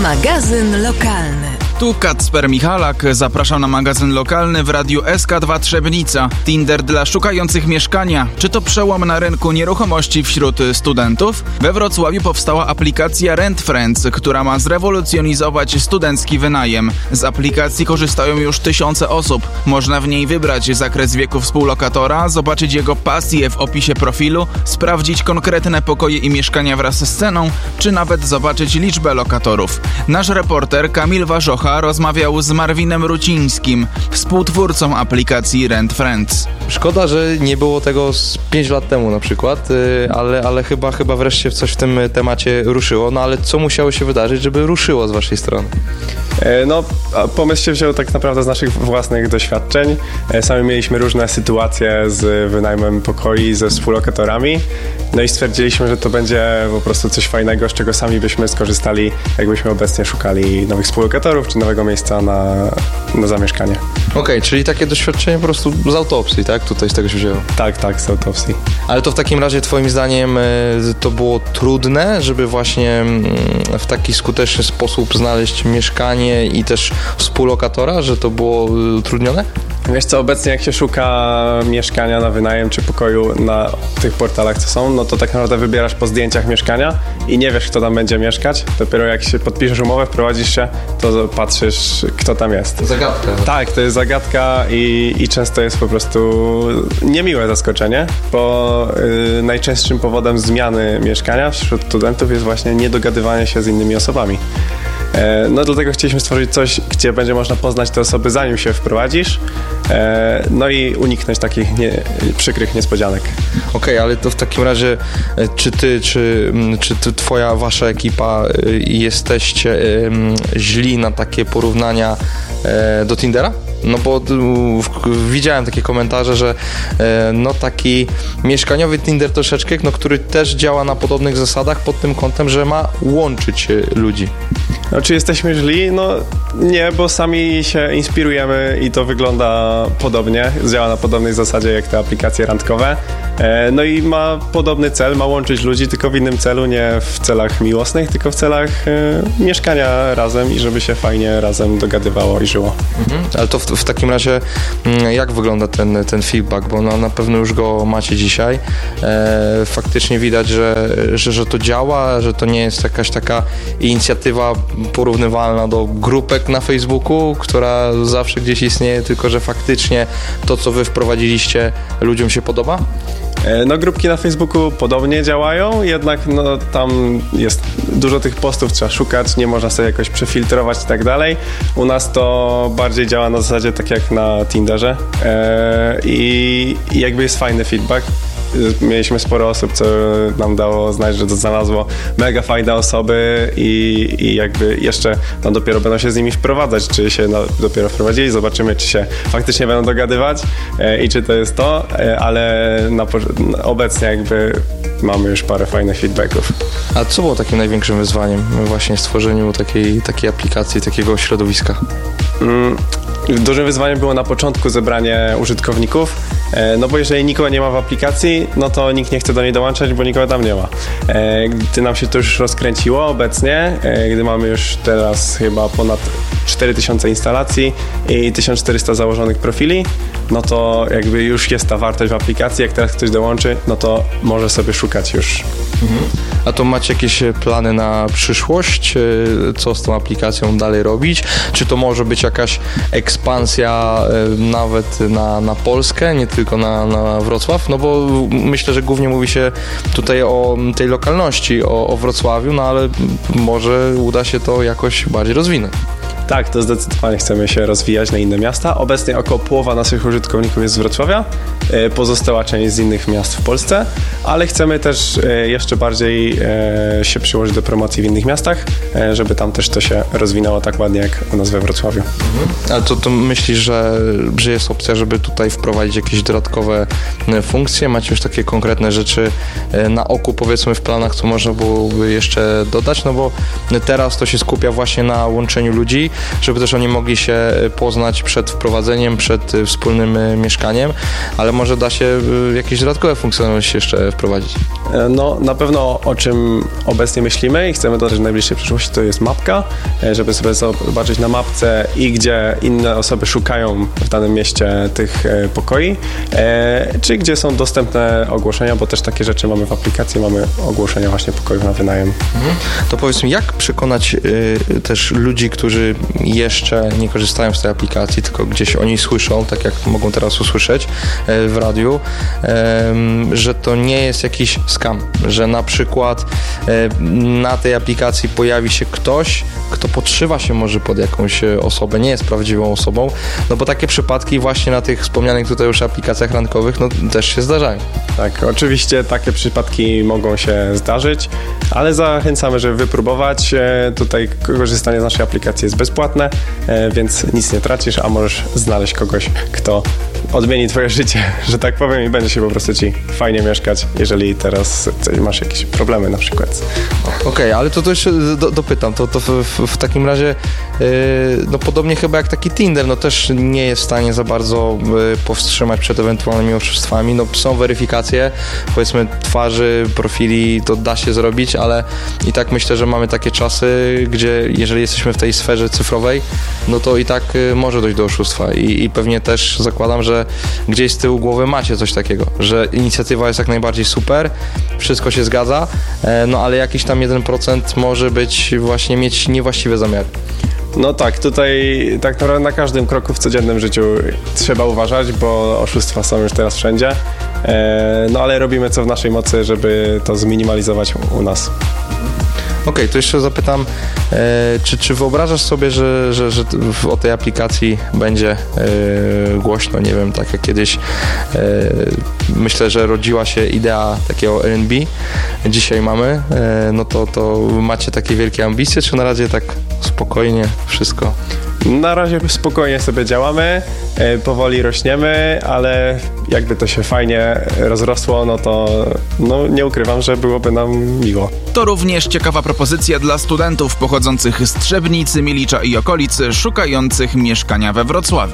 Magazyn lokalny. Tu Kacper Michalak, zapraszam na magazyn lokalny w Radiu SK2 Trzebnica. Tinder dla szukających mieszkania. Czy to przełom na rynku nieruchomości wśród studentów? We Wrocławiu powstała aplikacja Rent Friends, która ma zrewolucjonizować studencki wynajem. Z aplikacji korzystają już tysiące osób. Można w niej wybrać zakres wieku współlokatora, zobaczyć jego pasję w opisie profilu, sprawdzić konkretne pokoje i mieszkania wraz z ceną, czy nawet zobaczyć liczbę lokatorów. Nasz reporter Kamil Warzocha rozmawiał z Marwinem Rucińskim, współtwórcą aplikacji Rent Friends. Szkoda, że nie było tego z 5 lat temu na przykład, ale chyba wreszcie coś w tym temacie ruszyło. No ale co musiało się wydarzyć, żeby ruszyło z waszej strony? No, pomysł się wziął tak naprawdę z naszych własnych doświadczeń. Sami mieliśmy różne sytuacje z wynajmem pokoi ze współlokatorami. No i stwierdziliśmy, że to będzie po prostu coś fajnego, z czego sami byśmy skorzystali, jakbyśmy obecnie szukali nowych współlokatorów czy nowego miejsca na zamieszkanie. Okej, czyli takie doświadczenie po prostu z autopsji, tak? Tutaj z tego się wzięło. Tak, z autopsji. Ale to w takim razie twoim zdaniem to było trudne, żeby właśnie w taki skuteczny sposób znaleźć mieszkanie i też współlokatora, że to było utrudnione? Wiesz co, obecnie jak się szuka mieszkania na wynajem czy pokoju na tych portalach, co są, no to tak naprawdę wybierasz po zdjęciach mieszkania i nie wiesz, kto tam będzie mieszkać. Dopiero jak się podpiszesz umowę, wprowadzisz się, to patrzysz, kto tam jest. Zagadka. Tak, to jest zagadka i często jest po prostu niemiłe zaskoczenie, bo najczęstszym powodem zmiany mieszkania wśród studentów jest właśnie niedogadywanie się z innymi osobami. No dlatego chcieliśmy stworzyć coś, gdzie będzie można poznać te osoby, zanim się wprowadzisz, no i uniknąć takich przykrych niespodzianek. Okej, ale to w takim razie czy twoja, wasza ekipa jesteście źli na takie porównania do Tindera? No bo widziałem takie komentarze, że no taki mieszkaniowy Tinder troszeczkę, no który też działa na podobnych zasadach pod tym kątem, że ma łączyć ludzi. No, czy jesteśmy źli? No nie, bo sami się inspirujemy i to wygląda podobnie, działa na podobnej zasadzie jak te aplikacje randkowe. No i ma podobny cel, ma łączyć ludzi, tylko w innym celu, nie w celach miłosnych, tylko w celach mieszkania razem i żeby się fajnie razem dogadywało i żyło. Ale to w takim razie jak wygląda ten feedback, bo na pewno już go macie dzisiaj. Faktycznie widać, że to działa, że to nie jest jakaś taka inicjatywa porównywalna do grupek na Facebooku, która zawsze gdzieś istnieje, tylko że faktycznie to, co wy wprowadziliście, ludziom się podoba? No grupki na Facebooku podobnie działają, jednak no tam jest dużo tych postów, trzeba szukać, nie można sobie jakoś przefiltrować i tak dalej. U nas to bardziej działa na zasadzie tak jak na Tinderze i jakby jest fajny feedback. Mieliśmy sporo osób, co nam dało znać, że to znalazło mega fajne osoby i jakby jeszcze no dopiero będą się z nimi wprowadzać, czy się dopiero wprowadzili, zobaczymy, czy się faktycznie będą dogadywać i czy to jest to, ale obecnie jakby mamy już parę fajnych feedbacków. A co było takim największym wyzwaniem właśnie w stworzeniu takiej aplikacji, takiego środowiska? Dużym wyzwaniem było na początku zebranie użytkowników, no bo jeżeli nikogo nie ma w aplikacji, no to nikt nie chce do niej dołączać, bo nikogo tam nie ma. Gdy nam się to już rozkręciło obecnie, gdy mamy już teraz chyba ponad 4000 instalacji i 1400 założonych profili, no to jakby już jest ta wartość w aplikacji, jak teraz ktoś dołączy, no to może sobie szukać już. A to macie jakieś plany na przyszłość? Co z tą aplikacją dalej robić? Czy to może być jakaś ekspansja nawet na Polskę, nie tylko na Wrocław? No bo myślę, że głównie mówi się tutaj o tej lokalności, o Wrocławiu, no ale może uda się to jakoś bardziej rozwinąć. Tak, to zdecydowanie chcemy się rozwijać na inne miasta. Obecnie około połowa naszych użytkowników jest z Wrocławia, pozostała część z innych miast w Polsce, ale chcemy też jeszcze bardziej się przyłożyć do promocji w innych miastach, żeby tam też to się rozwinęło tak ładnie jak u nas we Wrocławiu. Ale to myślisz, że jest opcja, żeby tutaj wprowadzić jakieś dodatkowe funkcje? Macie już takie konkretne rzeczy na oku, powiedzmy, w planach, co można byłoby jeszcze dodać? No bo teraz to się skupia właśnie na łączeniu ludzi, ludzi, żeby też oni mogli się poznać przed wprowadzeniem, przed wspólnym mieszkaniem, ale może da się jakieś dodatkowe funkcjonalności jeszcze wprowadzić. No na pewno o czym obecnie myślimy i chcemy dodać w najbliższej przyszłości, to jest mapka, żeby sobie zobaczyć na mapce i gdzie inne osoby szukają w danym mieście tych pokoi, czy gdzie są dostępne ogłoszenia, bo też takie rzeczy mamy w aplikacji, mamy ogłoszenia właśnie pokojów na wynajem. To powiedz mi, jak przekonać też ludzi, którzy jeszcze nie korzystają z tej aplikacji, tylko gdzieś oni słyszą, tak jak mogą teraz usłyszeć w radiu, że to nie jest jakiś scam, że na przykład na tej aplikacji pojawi się ktoś, kto podszywa się może pod jakąś osobę, nie jest prawdziwą osobą, no bo takie przypadki właśnie na tych wspomnianych tutaj już aplikacjach randkowych, no też się zdarzają. Tak, oczywiście takie przypadki mogą się zdarzyć, ale zachęcamy, żeby wypróbować. Tutaj korzystanie z naszej aplikacji jest bezpłatne, więc nic nie tracisz, a możesz znaleźć kogoś, kto odmieni twoje życie, że tak powiem, i będzie się po prostu ci fajnie mieszkać, jeżeli teraz masz jakieś problemy na przykład. Okej, ale to jeszcze dopytam, to w takim razie no podobnie chyba jak taki Tinder, no też nie jest w stanie za bardzo powstrzymać przed ewentualnymi oszustwami, no są weryfikacje, powiedzmy twarzy, profili, to da się zrobić, ale i tak myślę, że mamy takie czasy, gdzie jeżeli jesteśmy w tej sferze cyfrowej, no to i tak może dojść do oszustwa i pewnie też zakładam, że gdzieś z tyłu głowy macie coś takiego, że inicjatywa jest jak najbardziej super, wszystko się zgadza, no ale jakiś tam 1% może być właśnie mieć niewłaściwe zamiary. No tak, tutaj tak naprawdę na każdym kroku w codziennym życiu trzeba uważać, bo oszustwa są już teraz wszędzie, no ale robimy co w naszej mocy, żeby to zminimalizować u nas. Okej, to jeszcze zapytam, czy wyobrażasz sobie, że o tej aplikacji będzie głośno, nie wiem, tak jak kiedyś myślę, że rodziła się idea takiego Airbnb, dzisiaj mamy, no to macie takie wielkie ambicje, czy na razie tak spokojnie wszystko? Na razie spokojnie sobie działamy, powoli rośniemy, ale jakby to się fajnie rozrosło, no to nie ukrywam, że byłoby nam miło. To również ciekawa propozycja dla studentów pochodzących z Trzebnicy, Milicza i okolicy, szukających mieszkania we Wrocławiu.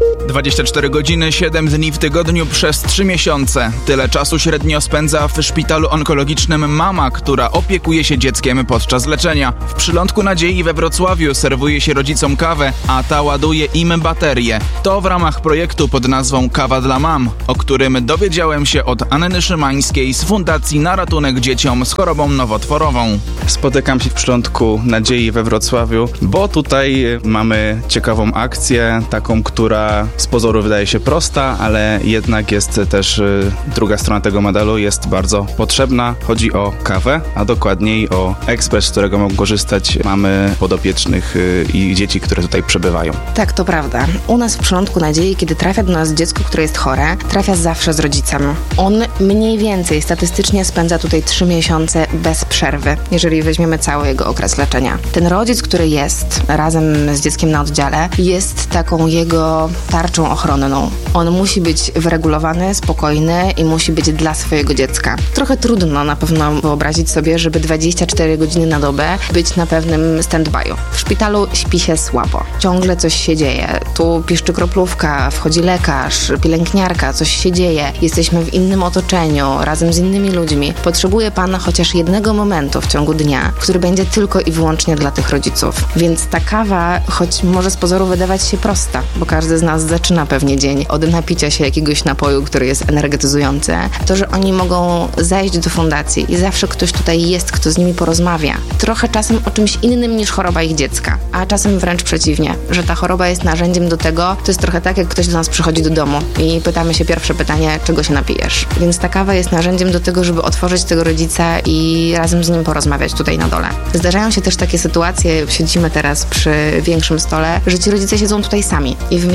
24 godziny, 7 dni w tygodniu przez 3 miesiące. Tyle czasu średnio spędza w szpitalu onkologicznym mama, która opiekuje się dzieckiem podczas leczenia. W Przylądku Nadziei we Wrocławiu serwuje się rodzicom kawę, a ta ładuje im baterie. To w ramach projektu pod nazwą Kawa dla Mam, o którym dowiedziałem się od Anny Szymańskiej z Fundacji na ratunek dzieciom z chorobą nowotworową. Spotykam się w Przylądku Nadziei we Wrocławiu, bo tutaj mamy ciekawą akcję, taką, która z pozoru wydaje się prosta, ale jednak jest też druga strona tego medalu, jest bardzo potrzebna. Chodzi o kawę, a dokładniej o ekspres, z którego mogą korzystać mamy podopiecznych i dzieci, które tutaj przebywają. Tak, to prawda. U nas w Przylądku Nadziei, kiedy trafia do nas dziecko, które jest chore, trafia zawsze z rodzicem. On mniej więcej statystycznie spędza tutaj 3 miesiące bez przerwy, jeżeli weźmiemy cały jego okres leczenia. Ten rodzic, który jest razem z dzieckiem na oddziale, jest taką jego tarczą ochronną. On musi być wyregulowany, spokojny i musi być dla swojego dziecka. Trochę trudno na pewno wyobrazić sobie, żeby 24 godziny na dobę być na pewnym stand-by'u. W szpitalu śpi się słabo. Ciągle coś się dzieje. Tu piszczy kroplówka, wchodzi lekarz, pielęgniarka, coś się dzieje. Jesteśmy w innym otoczeniu, razem z innymi ludźmi. Potrzebuje pan chociaż jednego momentu w ciągu dnia, który będzie tylko i wyłącznie dla tych rodziców. Więc ta kawa, choć może z pozoru wydawać się prosta, bo każdy z nas zaczyna pewnie dzień od napicia się jakiegoś napoju, który jest energetyzujący, to, że oni mogą zajść do fundacji i zawsze ktoś tutaj jest, kto z nimi porozmawia. Trochę czasem o czymś innym niż choroba ich dziecka, a czasem wręcz przeciwnie, że ta choroba jest narzędziem do tego, to jest trochę tak, jak ktoś do nas przychodzi do domu i pytamy się pierwsze pytanie, czego się napijesz. Więc ta kawa jest narzędziem do tego, żeby otworzyć tego rodzica i razem z nim porozmawiać tutaj na dole. Zdarzają się też takie sytuacje, siedzimy teraz przy większym stole, że ci rodzice siedzą tutaj sami i wymieniają się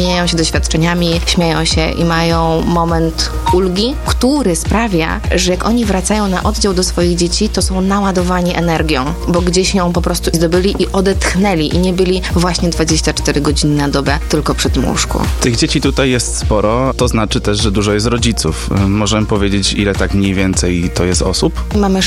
doświadczeniami, śmieją się i mają moment ulgi, który sprawia, że jak oni wracają na oddział do swoich dzieci, to są naładowani energią, bo gdzieś ją po prostu zdobyli i odetchnęli i nie byli właśnie 24 godziny na dobę tylko przy tym łóżku. Tych dzieci tutaj jest sporo, to znaczy też, że dużo jest rodziców. Możemy powiedzieć, ile tak mniej więcej to jest osób? Mamy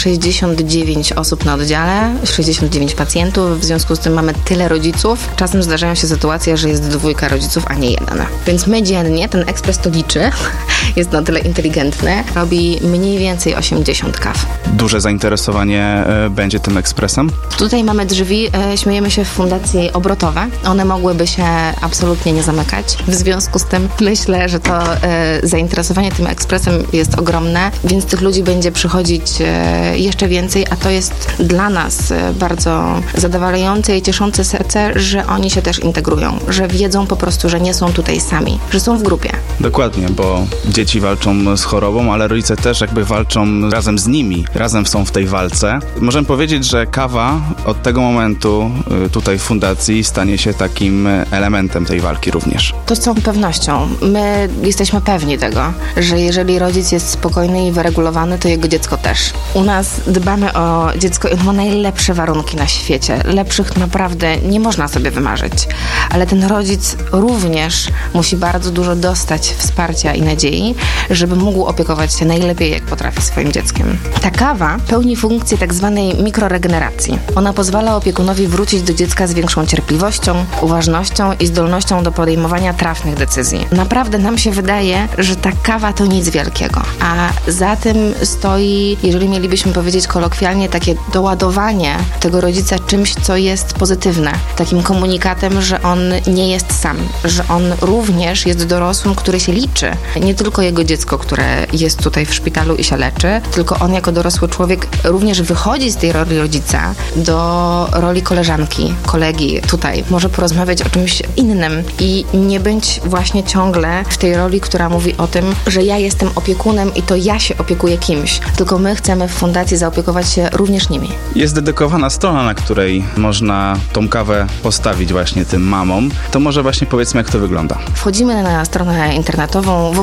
69 osób na oddziale, 69 pacjentów, w związku z tym mamy tyle rodziców. Czasem zdarzają się sytuacje, że jest 2 rodziców, a nie 1. Więc my dziennie, ten ekspres to liczy, jest na tyle inteligentny, robi mniej więcej 80 kaw. Duże zainteresowanie będzie tym ekspresem? Tutaj mamy drzwi, śmiejemy się, w fundacji obrotowe. One mogłyby się absolutnie nie zamykać. W związku z tym myślę, że to zainteresowanie tym ekspresem jest ogromne, więc tych ludzi będzie przychodzić jeszcze więcej, a to jest dla nas bardzo zadowalające i cieszące serce, że oni się też integrują, że wiedzą po prostu, że nie są tutaj sami, że są w grupie. Dokładnie, bo dzieci walczą z chorobą, ale rodzice też jakby walczą razem z nimi, razem są w tej walce. Możemy powiedzieć, że kawa od tego momentu tutaj w fundacji stanie się takim elementem tej walki również. To z całą pewnością. My jesteśmy pewni tego, że jeżeli rodzic jest spokojny i wyregulowany, to jego dziecko też. U nas dbamy o dziecko i ono ma najlepsze warunki na świecie. Lepszych naprawdę nie można sobie wymarzyć. Ale ten rodzic również musi bardzo dużo dostać wsparcia i nadziei, żeby mógł opiekować się najlepiej, jak potrafi swoim dzieckiem. Ta kawa pełni funkcję tak zwanej mikroregeneracji. Ona pozwala opiekunowi wrócić do dziecka z większą cierpliwością, uważnością i zdolnością do podejmowania trafnych decyzji. Naprawdę nam się wydaje, że ta kawa to nic wielkiego, a za tym stoi, jeżeli mielibyśmy powiedzieć kolokwialnie, takie doładowanie tego rodzica czymś, co jest pozytywne. Takim komunikatem, że on nie jest sam, że on również jest dorosłym, który się liczy. Nie tylko jego dziecko, które jest tutaj w szpitalu i się leczy, tylko on jako dorosły człowiek również wychodzi z tej roli rodzica do roli koleżanki, kolegi tutaj. Może porozmawiać o czymś innym i nie być właśnie ciągle w tej roli, która mówi o tym, że ja jestem opiekunem i to ja się opiekuję kimś, tylko my chcemy w fundacji zaopiekować się również nimi. Jest dedykowana strona, na której można tą kawę postawić właśnie tym mamom. To może właśnie powiedzmy, jak to wygląda. Wchodzimy na stronę internetową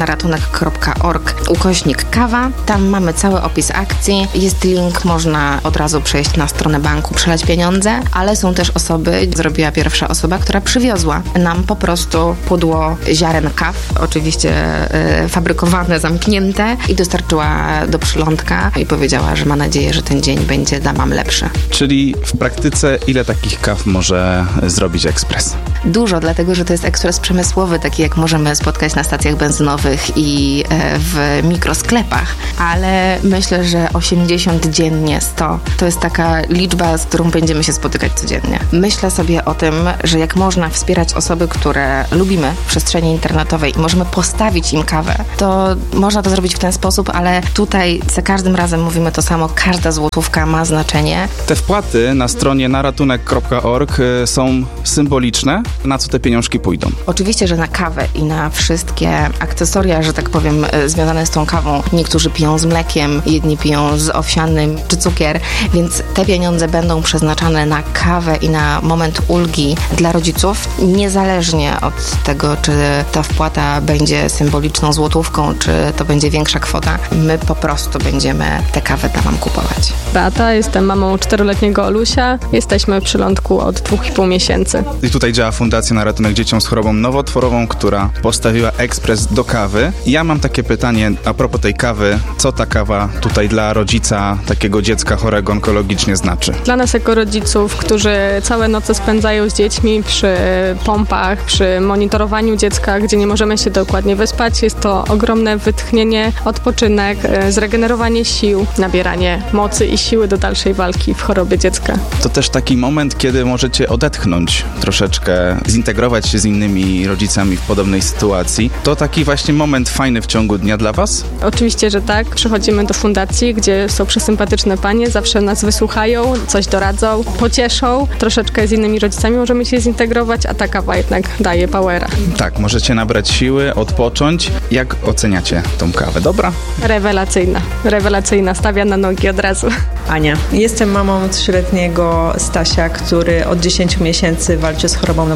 www.naratunek.org/kawa. Tam mamy cały opis akcji. Jest link, można od razu przejść na stronę banku, przelać pieniądze, ale są też osoby, zrobiła pierwsza osoba, która przywiozła nam po prostu pudło ziaren kaw, oczywiście fabrykowane, zamknięte i dostarczyła do przylądka i powiedziała, że ma nadzieję, że ten dzień będzie dla mam lepszy. Czyli w praktyce ile takich kaw może zrobić ekspres? Dużo, dlatego że to jest ekspres przemysłowy, taki jak możemy spotkać na stacjach benzynowych i w mikrosklepach, ale myślę, że 80 dziennie, 100 to jest taka liczba, z którą będziemy się spotykać codziennie. Myślę sobie o tym, że jak można wspierać osoby, które lubimy w przestrzeni internetowej i możemy postawić im kawę, to można to zrobić w ten sposób, ale tutaj za każdym razem mówimy to samo, każda złotówka ma znaczenie. Te wpłaty na stronie naratunek.org są symboliczne. Na co te pieniążki pójdą? Oczywiście, że na kawę i na wszystkie akcesoria, że tak powiem, związane z tą kawą. Niektórzy piją z mlekiem, jedni piją z owsianym czy cukier, więc te pieniądze będą przeznaczane na kawę i na moment ulgi dla rodziców, niezależnie od tego, czy ta wpłata będzie symboliczną złotówką, czy to będzie większa kwota. My po prostu będziemy tę kawę dla mam kupować. Beata, jestem mamą 4-letniego Olusia. Jesteśmy w przylądku od 2,5 miesięcy. I tutaj działa Fundacja na ratunek dzieciom z chorobą nowotworową, która postawiła ekspres do kawy. Ja mam takie pytanie a propos tej kawy. Co ta kawa tutaj dla rodzica takiego dziecka chorego onkologicznie znaczy? Dla nas jako rodziców, którzy całe noce spędzają z dziećmi przy pompach, przy monitorowaniu dziecka, gdzie nie możemy się dokładnie wyspać, jest to ogromne wytchnienie, odpoczynek, zregenerowanie sił, nabieranie mocy i siły do dalszej walki w chorobie dziecka. To też taki moment, kiedy możecie odetchnąć troszeczkę, zintegrować się z innymi rodzicami w podobnej sytuacji. To taki właśnie moment fajny w ciągu dnia dla Was? Oczywiście, że tak. Przychodzimy do fundacji, gdzie są przesympatyczne panie, zawsze nas wysłuchają, coś doradzą, pocieszą. Troszeczkę z innymi rodzicami możemy się zintegrować, a ta kawa jednak daje powera. Tak, możecie nabrać siły, odpocząć. Jak oceniacie tą kawę? Dobra? Rewelacyjna. Rewelacyjna. Stawia na nogi od razu. Ania. Jestem mamą 3-letniego Stasia, który od 10 miesięcy walczy z chorobą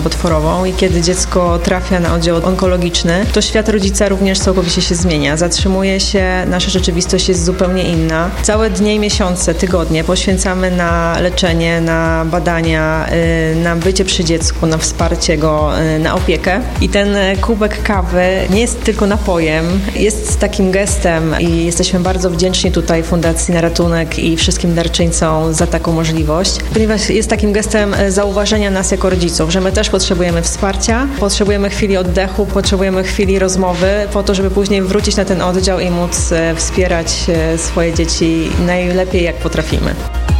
nowotworową i kiedy dziecko trafia na oddział onkologiczny, to świat rodzica również całkowicie się zmienia. Zatrzymuje się, nasza rzeczywistość jest zupełnie inna. Całe dnie i miesiące, tygodnie poświęcamy na leczenie, na badania, na bycie przy dziecku, na wsparcie go, na opiekę. I ten kubek kawy nie jest tylko napojem, jest takim gestem i jesteśmy bardzo wdzięczni tutaj Fundacji na Ratunek i wszystkim darczyńcom za taką możliwość, ponieważ jest takim gestem zauważenia nas jako rodziców, że my też potrzebujemy wsparcia, potrzebujemy chwili oddechu, potrzebujemy chwili rozmowy po to, żeby później wrócić na ten oddział i móc wspierać swoje dzieci najlepiej jak potrafimy.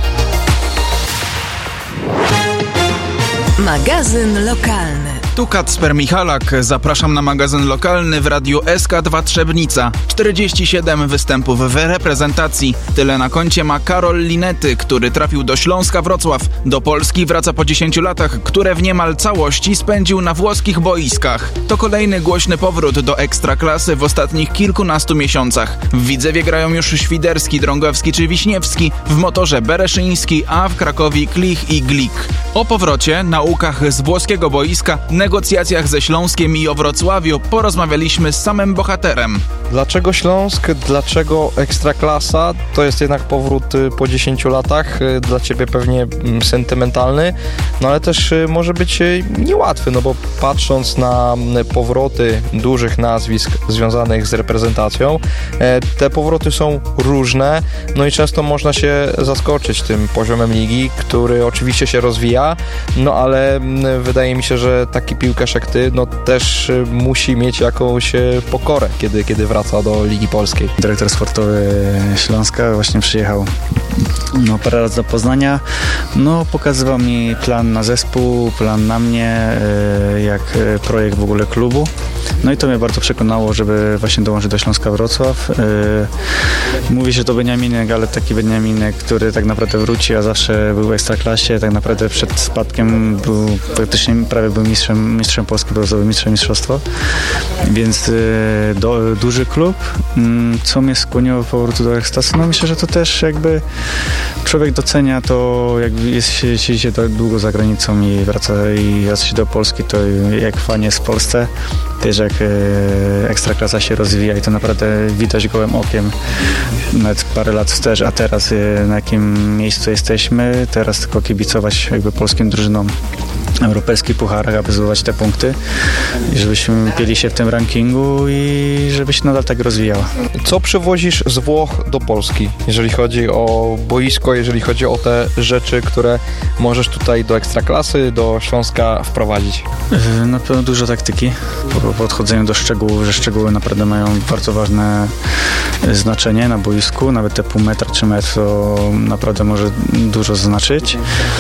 Magazyn lokalny. Tu Kacper Michalak. Zapraszam na magazyn lokalny w radiu SK2 Trzebnica. 47 występów w reprezentacji. Tyle na koncie ma Karol Linety, który trafił do Śląska Wrocław. Do Polski wraca po 10 latach, które w niemal całości spędził na włoskich boiskach. To kolejny głośny powrót do ekstraklasy w ostatnich kilkunastu miesiącach. W Widzewie grają już Świderski, Drągowski czy Wiśniewski, w Motorze Bereszyński, a w Krakowie Klich i Glik. O powrocie, naukach z włoskiego boiska, negocjacjach ze Śląskiem i o Wrocławiu porozmawialiśmy z samym bohaterem. Dlaczego Śląsk? Dlaczego Ekstraklasa? To jest jednak powrót po 10 latach, dla Ciebie pewnie sentymentalny, no ale też może być niełatwy, no bo patrząc na powroty dużych nazwisk związanych z reprezentacją, te powroty są różne, no i często można się zaskoczyć tym poziomem ligi, który oczywiście się rozwija, no ale wydaje mi się, że taki piłkarz jak Ty, no też musi mieć jakąś pokorę, kiedy wraca do Ligi Polskiej. Dyrektor sportowy Śląska właśnie przyjechał parę razy do Poznania, pokazywał mi plan na zespół, plan na mnie, jak projekt w ogóle klubu. No i to mnie bardzo przekonało, żeby właśnie dołączyć do Śląska Wrocław. Mówi się to Beniaminek, ale taki Beniaminek, który tak naprawdę wróci, a zawsze był w Ekstraklasie, tak naprawdę przed spadkiem był praktycznie prawie był mistrzem Polski, brązowy mistrzostwo, więc duży klub. Co mnie skłoniło do powrotu do Ekstraklasy? No myślę, że to też jakby człowiek docenia to, jak siedzi się tak długo za granicą i wraca się do Polski, to jak fajnie jest w Polsce, też jak Ekstraklasa się rozwija i to naprawdę widać gołym okiem, nawet parę lat wstecz, a teraz na jakim miejscu jesteśmy, teraz tylko kibicować jakby polskim drużynom europejskich pucharach, aby zdobywać te punkty i żebyśmy pieli się w tym rankingu i żeby się nadal tak rozwijała. Co przywozisz z Włoch do Polski, jeżeli chodzi o boisko, jeżeli chodzi o te rzeczy, które możesz tutaj do Ekstraklasy, do Śląska wprowadzić? Na pewno dużo taktyki, po podchodzeniu do szczegółów, że szczegóły naprawdę mają bardzo ważne znaczenie na boisku, nawet te pół metra czy metr to naprawdę może dużo znaczyć.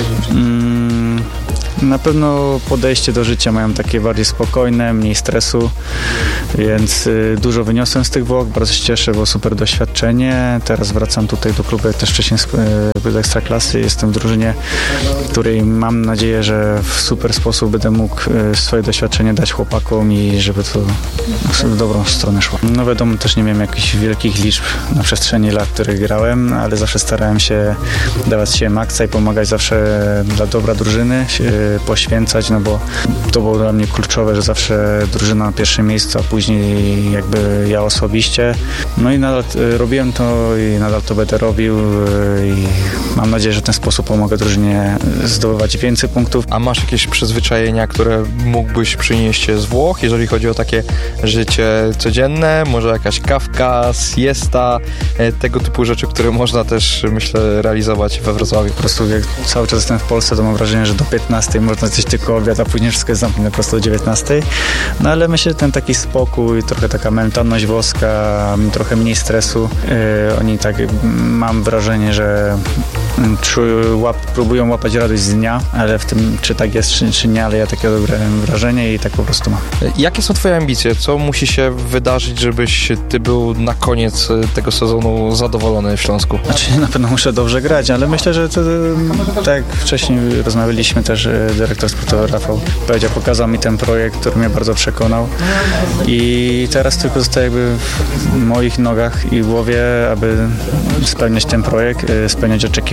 Na pewno podejście do życia mają takie bardziej spokojne, mniej stresu, więc dużo wyniosłem z tych Włoch, bardzo się cieszę, było super doświadczenie. Teraz wracam tutaj do klubu, jak też wcześniej do Ekstraklasy. Jestem w drużynie, której mam nadzieję, że w super sposób będę mógł swoje doświadczenie dać chłopakom i żeby to w dobrą stronę szło. No wiadomo, też nie miałem jakichś wielkich liczb na przestrzeni lat, w których grałem, ale zawsze starałem się dawać się maksa i pomagać zawsze dla dobra drużyny, poświęcać, no bo to było dla mnie kluczowe, że zawsze drużyna na pierwszym miejscu, a później jakby ja osobiście. No i nadal robiłem to i nadal to będę robił i mam nadzieję, że w ten sposób pomogę drużynie zdobywać więcej punktów. A masz jakieś przyzwyczajenia, które mógłbyś przynieść z Włoch, jeżeli chodzi o takie życie codzienne? Może jakaś kawka, siesta, tego typu rzeczy, które można też, myślę, realizować we Wrocławiu? Po prostu jak cały czas jestem w Polsce, to mam wrażenie, że do 15 można coś tylko obiad, a później wszystko jest zamknięte po prostu do 19. No ale myślę, że ten taki spokój, trochę taka mentalność włoska, trochę mniej stresu. Oni tak, mam wrażenie, że próbują łapać radość z dnia, ale w tym, czy tak jest, czy nie, ale ja takie dobre wrażenie i tak po prostu mam. Jakie są Twoje ambicje? Co musi się wydarzyć, żebyś Ty był na koniec tego sezonu zadowolony w Śląsku? Znaczy, na pewno muszę dobrze grać, ale myślę, że to, tak jak wcześniej rozmawialiśmy też, dyrektor sportowy Rafał pokazał mi ten projekt, który mnie bardzo przekonał i teraz tylko zostaje jakby w moich nogach i głowie, aby spełniać ten projekt, spełniać oczekiwania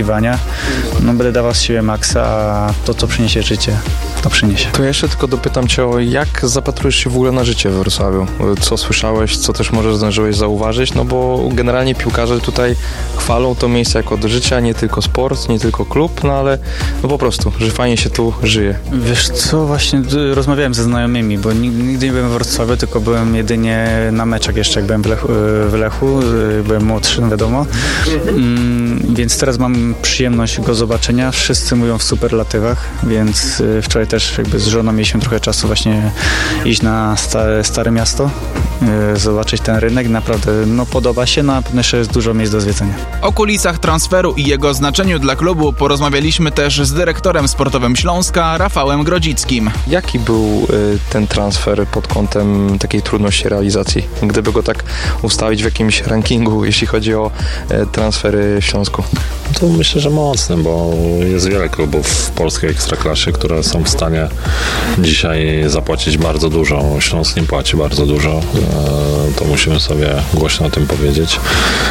wyzywania. No będę dawał z siebie maksa, a to, co przyniesie życie, to przyniesie. To jeszcze tylko dopytam Cię o jak zapatrujesz się w ogóle na życie we Wrocławiu? Co słyszałeś, co też może zdążyłeś zauważyć? No bo generalnie piłkarze tutaj chwalą to miejsce jako do życia, nie tylko sport, nie tylko klub, no ale no po prostu, że fajnie się tu żyje. Wiesz co, właśnie rozmawiałem ze znajomymi, bo nigdy nie byłem w Wrocławiu, tylko byłem jedynie na meczach jeszcze, jak byłem w Lechu, byłem młodszy, no wiadomo. Więc teraz mam przyjemność go zobaczenia. Wszyscy mówią w superlatywach, więc wczoraj też jakby z żoną mieliśmy trochę czasu właśnie iść na Stare Miasto, zobaczyć ten rynek. Naprawdę no, podoba się, no a pewno jeszcze jest dużo miejsc do zwiedzenia. O kulisach transferu i jego znaczeniu dla klubu porozmawialiśmy też z dyrektorem sportowym Śląska, Rafałem Grodzickim. Jaki był ten transfer pod kątem takiej trudności realizacji? Gdyby go tak ustawić w jakimś rankingu, jeśli chodzi o transfery w Śląsku? To myślę, że mocny, bo jest wiele klubów w polskiej ekstraklasie, które są w stanie dzisiaj zapłacić bardzo dużo. Śląsk nie płaci bardzo dużo. To musimy sobie głośno o tym powiedzieć.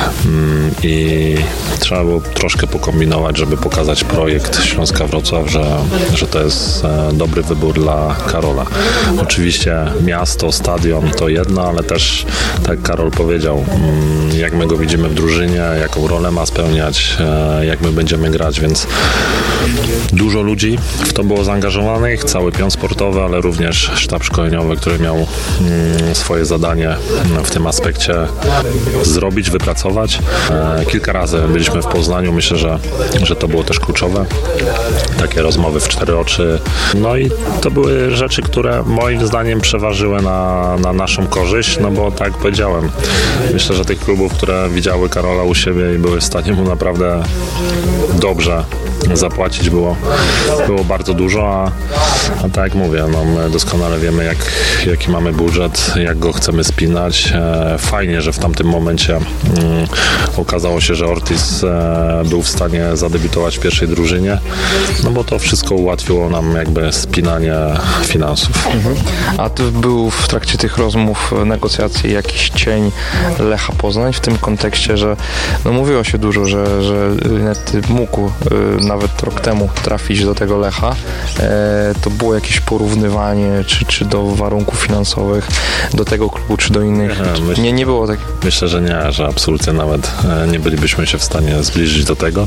I trzeba było troszkę pokombinować, żeby pokazać projekt Śląska Wrocław, że to jest dobry wybór dla Karola. Oczywiście miasto, stadion to jedno, ale też, tak jak Karol powiedział, jak my go widzimy w drużynie, jaką rolę ma spełniać, jak my będziemy grać, więc dużo ludzi w to było zaangażowanych, cały pion sportowy, ale również sztab szkoleniowy, który miał swoje zadanie w tym aspekcie zrobić, wypracować. Kilka razy byliśmy w Poznaniu, myślę, że to było też kluczowe. Takie rozmowy w cztery oczy. No i to były rzeczy, które moim zdaniem przeważyły na naszą korzyść, no bo tak jak powiedziałem, myślę, że tych klubów, które widziały Karola u siebie i były w stanie mu naprawdę dobrze zapłacić było bardzo dużo, a tak jak mówię, no my doskonale wiemy jaki mamy budżet, jak go chcemy spinać. Fajnie, że w tamtym momencie okazało się, że Ortiz był w stanie zadebiutować w pierwszej drużynie, no bo to wszystko ułatwiło nam jakby spinanie finansów. A tu był w trakcie tych rozmów, negocjacji jakiś cień Lecha Poznań w tym kontekście, że no mówiło się dużo, że Net mógł nawet rok temu trafić do tego Lecha. To było jakieś porównywanie, czy do warunków finansowych, do tego klubu, czy do innych? Nie było tak. Myślę, że nie, że absolutnie nawet nie bylibyśmy się w stanie zbliżyć do tego.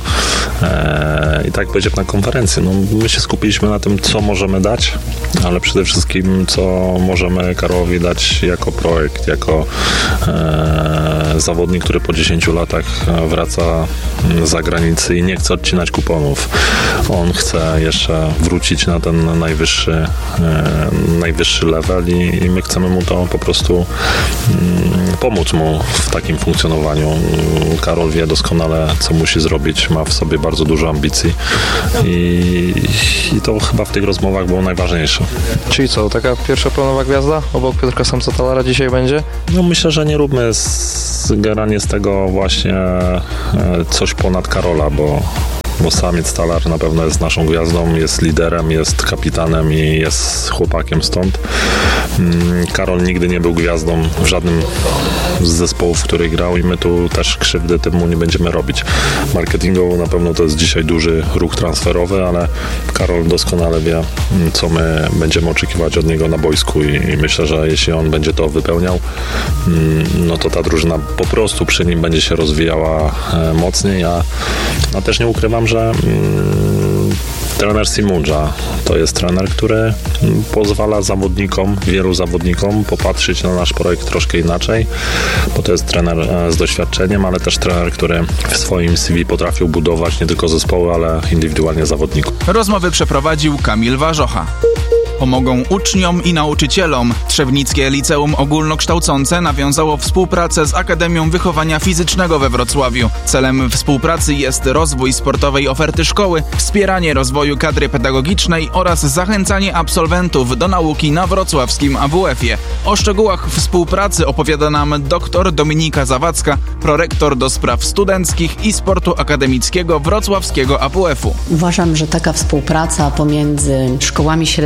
I tak powiedziałem na konferencji, no my się skupiliśmy na tym, co możemy dać, ale przede wszystkim, co możemy Karolowi dać jako projekt, jako zawodnik, który po 10 latach wraca z zagranicy i nie chce odcinać kuponów. On chce jeszcze wrócić na ten najwyższy level i my chcemy mu to po prostu pomóc mu w takim funkcjonowaniu. Karol wie doskonale, co musi zrobić, ma w sobie bardzo dużo ambicji i to chyba w tych rozmowach było najważniejsze. Czyli co, taka pierwszoplanowa gwiazda obok Piotrka Samca-Talara dzisiaj będzie? No myślę, że nie róbmy generalnie z tego właśnie coś ponad Karola, bo Samiec Talar na pewno jest naszą gwiazdą, jest liderem, jest kapitanem i jest chłopakiem stąd. Karol nigdy nie był gwiazdą w żadnym z zespołów, w których grał i my tu też krzywdy temu nie będziemy robić. Marketingowo na pewno to jest dzisiaj duży ruch transferowy, ale Karol doskonale wie, co my będziemy oczekiwać od niego na boisku i myślę, że jeśli on będzie to wypełniał, no to ta drużyna po prostu przy nim będzie się rozwijała mocniej, a też nie ukrywam, że trener Simundża to jest trener, który pozwala wielu zawodnikom popatrzeć na nasz projekt troszkę inaczej, bo to jest trener z doświadczeniem, ale też trener, który w swoim CV potrafił budować nie tylko zespoły, ale indywidualnie zawodników. Rozmowy przeprowadził Kamil Warzocha. Pomogą uczniom i nauczycielom. Trzebnickie Liceum Ogólnokształcące nawiązało współpracę z Akademią Wychowania Fizycznego we Wrocławiu. Celem współpracy jest rozwój sportowej oferty szkoły, wspieranie rozwoju kadry pedagogicznej oraz zachęcanie absolwentów do nauki na wrocławskim AWF-ie. O szczegółach współpracy opowiada nam dr Dominika Zawadzka, prorektor do spraw studenckich i sportu akademickiego wrocławskiego AWF-u. Uważam, że taka współpraca pomiędzy szkołami średnimi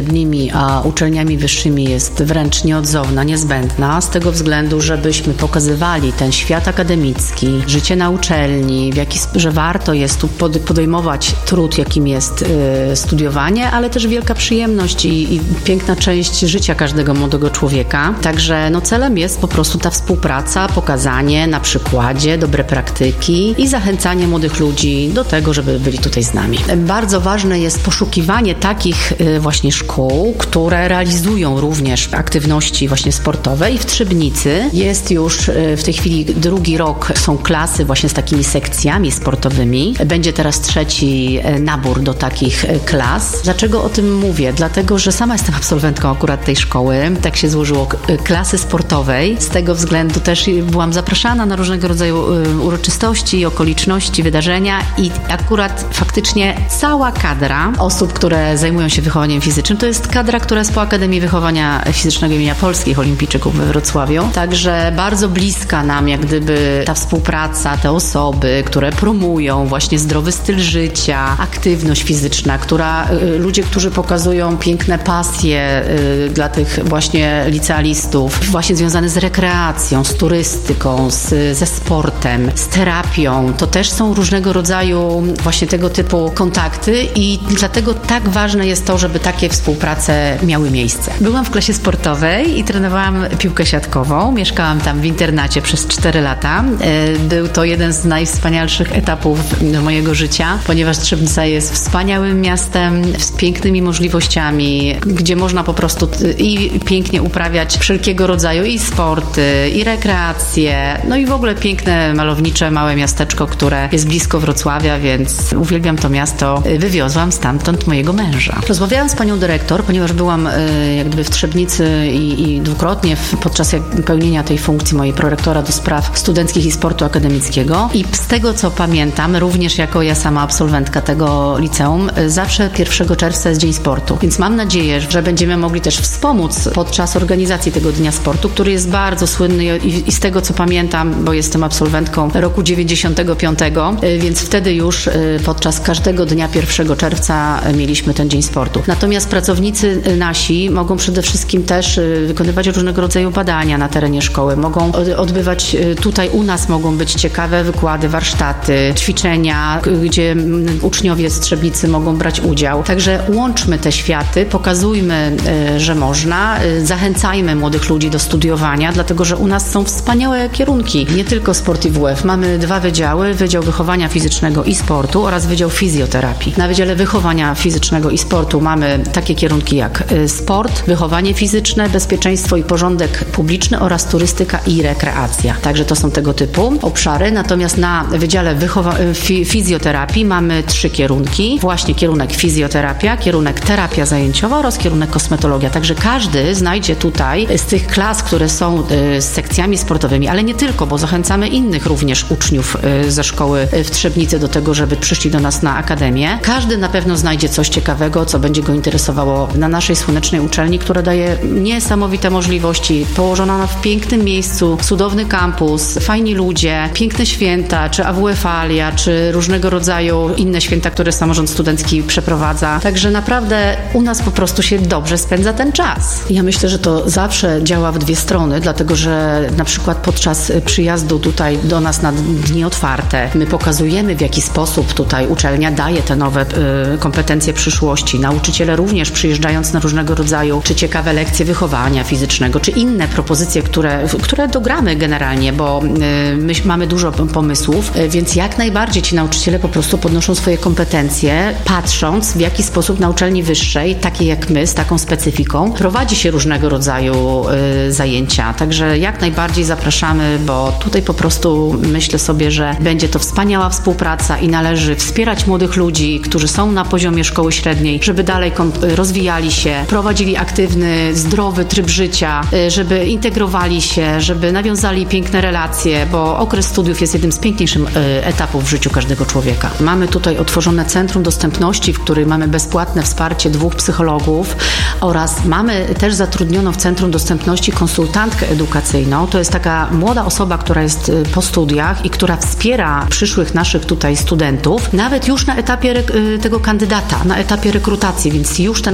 szkołami a uczelniami wyższymi jest wręcz nieodzowna, niezbędna, z tego względu, żebyśmy pokazywali ten świat akademicki, życie na uczelni, że warto jest tu podejmować trud, jakim jest studiowanie, ale też wielka przyjemność i piękna część życia każdego młodego człowieka. Także celem jest po prostu ta współpraca, pokazanie na przykładzie, dobre praktyki i zachęcanie młodych ludzi do tego, żeby byli tutaj z nami. Bardzo ważne jest poszukiwanie takich właśnie szkół, które realizują również aktywności właśnie sportowe i w Trzebnicy jest już w tej chwili drugi rok, są klasy właśnie z takimi sekcjami sportowymi. Będzie teraz trzeci nabór do takich klas. Dlaczego o tym mówię? Dlatego, że sama jestem absolwentką akurat tej szkoły. Tak się złożyło, klasy sportowej. Z tego względu też byłam zapraszana na różnego rodzaju uroczystości, okoliczności, wydarzenia i akurat faktycznie cała kadra osób, które zajmują się wychowaniem fizycznym, to jest kadra, która jest po Akademii Wychowania Fizycznego imienia Polskich Olimpijczyków we Wrocławiu. Także bardzo bliska nam jak gdyby ta współpraca, te osoby, które promują właśnie zdrowy styl życia, aktywność fizyczna, ludzie, którzy pokazują piękne pasje dla tych właśnie licealistów, właśnie związane z rekreacją, z turystyką, ze sportem, z terapią. To też są różnego rodzaju właśnie tego typu kontakty i dlatego tak ważne jest to, żeby takie współprace miały miejsce. Byłam w klasie sportowej i trenowałam piłkę siatkową. Mieszkałam tam w internacie przez 4 lata. Był to jeden z najwspanialszych etapów mojego życia, ponieważ Trzebnica jest wspaniałym miastem z pięknymi możliwościami, gdzie można po prostu i pięknie uprawiać wszelkiego rodzaju i sporty, i rekreacje, i w ogóle piękne, malownicze, małe miasteczko, które jest blisko Wrocławia, więc uwielbiam to miasto. Wywiozłam stamtąd mojego męża. Rozmawiałam z panią dyrektor, ponieważ byłam jak gdyby w Trzebnicy i dwukrotnie podczas pełnienia tej funkcji mojej prorektora do spraw studenckich i sportu akademickiego i z tego, co pamiętam, również jako ja sama absolwentka tego liceum, zawsze 1 czerwca jest Dzień Sportu, więc mam nadzieję, że będziemy mogli też wspomóc podczas organizacji tego Dnia Sportu, który jest bardzo słynny i z tego, co pamiętam, bo jestem absolwentką roku 95, więc wtedy już podczas każdego dnia 1 czerwca mieliśmy ten Dzień Sportu. Natomiast pracownicy nasi mogą przede wszystkim też wykonywać różnego rodzaju badania na terenie szkoły, mogą odbywać tutaj u nas, mogą być ciekawe wykłady, warsztaty, ćwiczenia, gdzie uczniowie z Trzebnicy mogą brać udział. Także łączmy te światy, pokazujmy, że można, zachęcajmy młodych ludzi do studiowania, dlatego że u nas są wspaniałe kierunki. Nie tylko sport i WF. Mamy 2 wydziały, Wydział Wychowania Fizycznego i Sportu oraz Wydział Fizjoterapii. Na Wydziale Wychowania Fizycznego i Sportu mamy takie kierunki jak sport, wychowanie fizyczne, bezpieczeństwo i porządek publiczny oraz turystyka i rekreacja. Także to są tego typu obszary. Natomiast na Wydziale Fizjoterapii mamy 3 kierunki. Właśnie kierunek fizjoterapia, kierunek terapia zajęciowa oraz kierunek kosmetologia. Także każdy znajdzie tutaj z tych klas, które są z sekcjami sportowymi, ale nie tylko, bo zachęcamy innych również uczniów ze szkoły w Trzebnicy do tego, żeby przyszli do nas na akademię. Każdy na pewno znajdzie coś ciekawego, co będzie go interesowało na naszej słonecznej uczelni, która daje niesamowite możliwości, położona w pięknym miejscu, cudowny kampus, fajni ludzie, piękne święta, czy AWF-alia, czy różnego rodzaju inne święta, które samorząd studencki przeprowadza. Także naprawdę u nas po prostu się dobrze spędza ten czas. Ja myślę, że to zawsze działa w 2 strony, dlatego że na przykład podczas przyjazdu tutaj do nas na dni otwarte my pokazujemy, w jaki sposób tutaj uczelnia daje te nowe kompetencje przyszłości. Nauczyciele również przyjeżdżając na różnego rodzaju czy ciekawe lekcje wychowania fizycznego, czy inne propozycje, które dogramy generalnie, bo my mamy dużo pomysłów, więc jak najbardziej ci nauczyciele po prostu podnoszą swoje kompetencje, patrząc w jaki sposób na uczelni wyższej, takiej jak my, z taką specyfiką, prowadzi się różnego rodzaju zajęcia. Także jak najbardziej zapraszamy, bo tutaj po prostu myślę sobie, że będzie to wspaniała współpraca i należy wspierać młodych ludzi, którzy są na poziomie szkoły średniej, żeby dalej rozwijali się, prowadzili aktywny, zdrowy tryb życia, żeby integrowali się, żeby nawiązali piękne relacje, bo okres studiów jest jednym z piękniejszych etapów w życiu każdego człowieka. Mamy tutaj otworzone Centrum Dostępności, w którym mamy bezpłatne wsparcie 2 psychologów oraz mamy też zatrudnioną w Centrum Dostępności konsultantkę edukacyjną. To jest taka młoda osoba, która jest po studiach i która wspiera przyszłych naszych tutaj studentów, nawet już na etapie tego kandydata, na etapie rekrutacji, więc już ten kandydat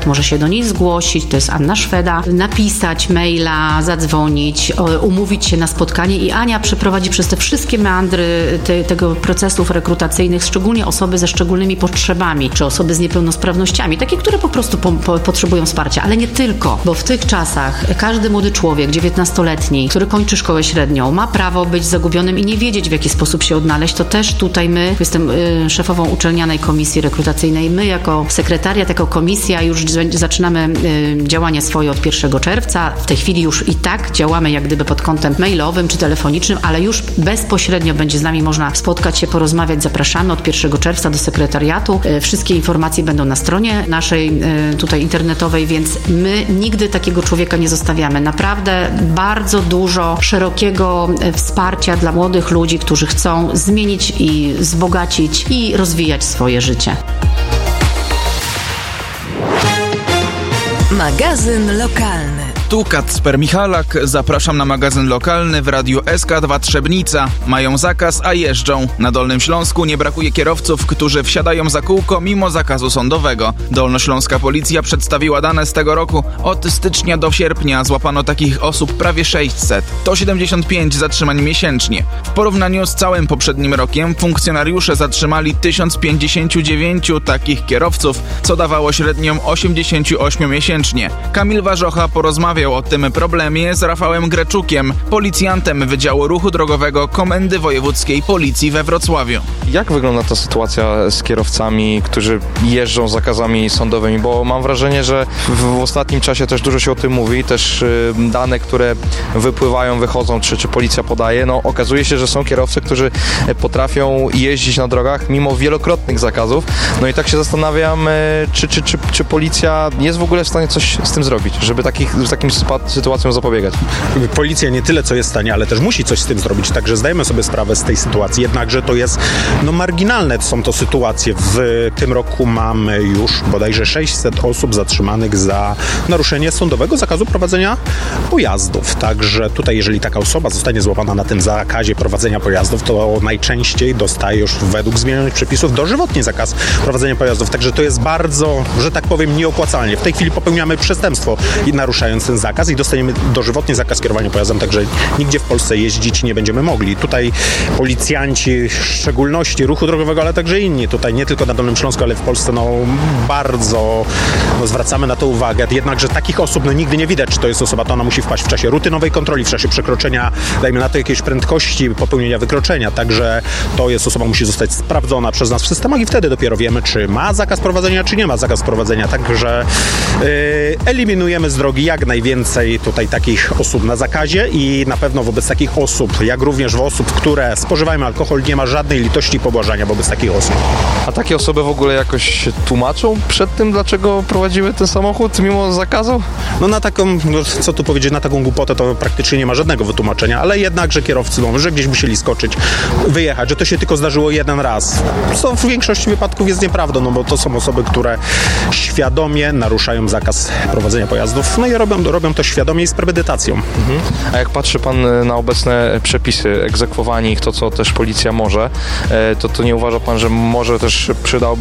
kontakt, może się do niej zgłosić, to jest Anna Szweda, napisać maila, zadzwonić, umówić się na spotkanie i Ania przeprowadzi przez te wszystkie meandry tego procesów rekrutacyjnych, szczególnie osoby ze szczególnymi potrzebami, czy osoby z niepełnosprawnościami, takie, które po prostu potrzebują wsparcia, ale nie tylko, bo w tych czasach każdy młody człowiek, 19-letni, który kończy szkołę średnią, ma prawo być zagubionym i nie wiedzieć, w jaki sposób się odnaleźć. To też tutaj my, jestem szefową uczelnianej komisji rekrutacyjnej, my jako sekretariat, jako komisja już zaczynamy działanie swoje od 1 czerwca. W tej chwili już i tak działamy jak gdyby pod kątem mailowym czy telefonicznym, ale już bezpośrednio będzie z nami można spotkać się, porozmawiać. Zapraszamy od 1 czerwca do sekretariatu. Wszystkie informacje będą na stronie naszej tutaj internetowej, więc my nigdy takiego człowieka nie zostawiamy. Naprawdę bardzo dużo szerokiego wsparcia dla młodych ludzi, którzy chcą zmienić i wzbogacić i rozwijać swoje życie. Magazyn lokalny. Tu Kacper Michalak, zapraszam na magazyn lokalny w Radiu SK2 Trzebnica. Mają zakaz, a jeżdżą. Na Dolnym Śląsku nie brakuje kierowców, którzy wsiadają za kółko mimo zakazu sądowego. Dolnośląska policja przedstawiła dane z tego roku. Od stycznia do sierpnia złapano takich osób prawie 600. To 75 zatrzymań miesięcznie. W porównaniu z całym poprzednim rokiem funkcjonariusze zatrzymali 1059 takich kierowców, co dawało średnią 88 miesięcznie. Kamil Warzocha porozmawiał o tym problemie z Rafałem Greczukiem, policjantem Wydziału Ruchu Drogowego Komendy Wojewódzkiej Policji we Wrocławiu. Jak wygląda ta sytuacja z kierowcami, którzy jeżdżą zakazami sądowymi? Bo mam wrażenie, że w ostatnim czasie też dużo się o tym mówi, też dane, które wypływają, wychodzą, czy policja podaje, no okazuje się, że są kierowcy, którzy potrafią jeździć na drogach mimo wielokrotnych zakazów. No i tak się zastanawiam, czy policja jest w ogóle w stanie coś z tym zrobić, żeby takim sytuacjom zapobiegać. Policja nie tyle co jest w stanie, ale też musi coś z tym zrobić, także zdajemy sobie sprawę z tej sytuacji, jednakże to jest marginalne są to sytuacje. W tym roku mamy już bodajże 600 osób zatrzymanych za naruszenie sądowego zakazu prowadzenia pojazdów, także tutaj jeżeli taka osoba zostanie złapana na tym zakazie prowadzenia pojazdów, to najczęściej dostaje już według zmienionych przepisów dożywotni zakaz prowadzenia pojazdów, także to jest bardzo, że tak powiem, nieopłacalnie. W tej chwili popełniamy przestępstwo naruszając ten zakaz i dostaniemy dożywotni zakaz kierowania pojazdem, także nigdzie w Polsce jeździć nie będziemy mogli. Tutaj policjanci, w szczególności ruchu drogowego, ale także inni, tutaj nie tylko na Dolnym Śląsku, ale w Polsce bardzo zwracamy na to uwagę, jednakże takich osób nigdy nie widać, czy to jest osoba, to ona musi wpaść w czasie rutynowej kontroli, w czasie przekroczenia, dajmy na to jakiejś prędkości, popełnienia wykroczenia, także to jest osoba, musi zostać sprawdzona przez nas w systemach i wtedy dopiero wiemy, czy ma zakaz prowadzenia, czy nie ma zakaz prowadzenia, także eliminujemy z drogi jak najwięcej tutaj takich osób na zakazie i na pewno wobec takich osób, jak również osób, które spożywają alkohol, nie ma żadnej litości i pobłażania wobec takich osób. A takie osoby w ogóle jakoś się tłumaczą przed tym, dlaczego prowadziły ten samochód mimo zakazu? Na taką, co tu powiedzieć, na taką głupotę to praktycznie nie ma żadnego wytłumaczenia, ale jednakże kierowcy mówią, że gdzieś musieli skoczyć, wyjechać, że to się tylko zdarzyło jeden raz. To w większości wypadków jest nieprawdą, bo to są osoby, które świadomie naruszają zakaz prowadzenia pojazdów, i robią to świadomie i z premedytacją. A jak patrzy pan na obecne przepisy, egzekwowanie ich, to co też policja może, to nie uważa pan, że może też przydałoby